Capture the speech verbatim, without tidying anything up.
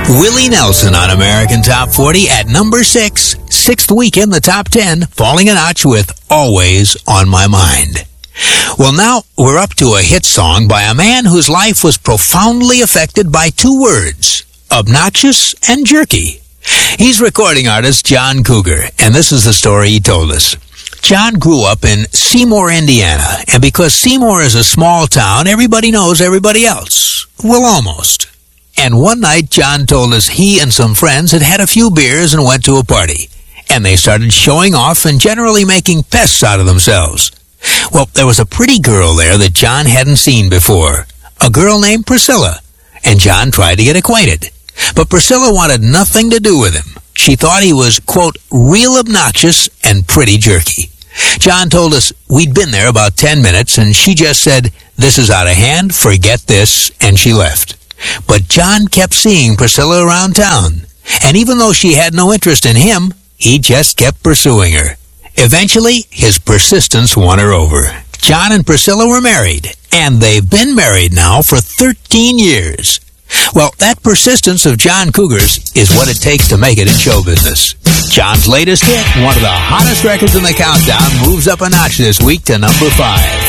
Willie Nelson on American Top forty at number six, sixth week in the top ten, falling a notch with Always on My Mind. Well, now we're up to a hit song by a man whose life was profoundly affected by two words, obnoxious and jerky. He's recording artist John Cougar, and this is the story he told us. John grew up in Seymour, Indiana, and because Seymour is a small town, everybody knows everybody else. Well, almost. And one night, John told us he and some friends had had a few beers and went to a party. And they started showing off and generally making pests out of themselves. Well, there was a pretty girl there that John hadn't seen before. A girl named Priscilla. And John tried to get acquainted. But Priscilla wanted nothing to do with him. She thought he was, quote, real obnoxious and pretty jerky. John told us we'd been there about ten minutes, and she just said, "This is out of hand, forget this," and she left. But John kept seeing Priscilla around town, and even though she had no interest in him, he just kept pursuing her. Eventually, his persistence won her over. John and Priscilla were married, and they've been married now for thirteen years. Well, that persistence of John Cougar's is what it takes to make it in show business. John's latest hit, one of the hottest records in the countdown, moves up a notch this week to number five.